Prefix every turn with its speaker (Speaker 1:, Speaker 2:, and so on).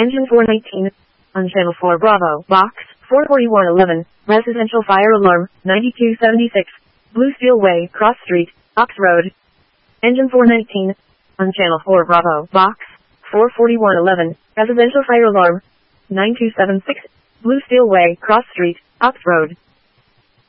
Speaker 1: Engine 419. On channel 4 Bravo, box 44111, residential fire alarm, 9276, Blue Steel Way, Cross Street, Ox Road. Engine 419. On channel 4 Bravo, box 44111, residential fire alarm, 9276, Blue Steel Way, Cross Street, Ox Road.